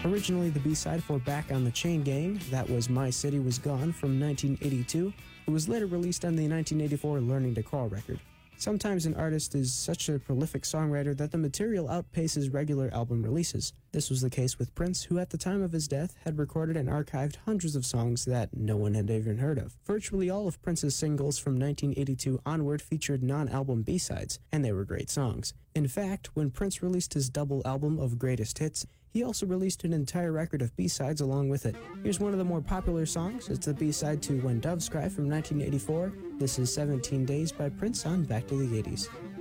Originally the B-side for Back on the Chain Gang, that was My City Was Gone from 1982. It was later released on the 1984 Learning to Crawl record. Sometimes an artist is such a prolific songwriter that the material outpaces regular album releases. This was the case with Prince, who at the time of his death had recorded and archived hundreds of songs that no one had even heard of. Virtually all of Prince's singles from 1982 onward featured non-album B-sides, and they were great songs. In fact, when Prince released his double album of greatest hits, he also released an entire record of B-sides along with it. Here's one of the more popular songs. It's the B-side to When Doves Cry from 1984. This is 17 Days by Prince on Back to the 80s.